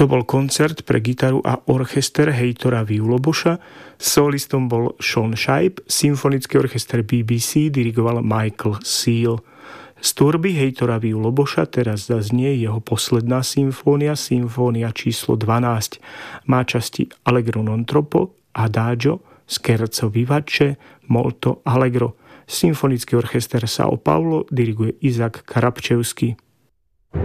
To bol koncert pre gitaru a orchester Heitora Villa-Loboscha. Solistom bol Sean Shipe, symfonický orchester BBC dirigoval Michael Seal. Z tvorby Heitora Villa-Loboscha teraz zaznie jeho posledná symfónia, symfónia číslo 12. Má časti Allegro non troppo, Adagio, Scherzo vivace, Molto allegro. Symfonický orchester São Paulo diriguje Izak Karabčevský.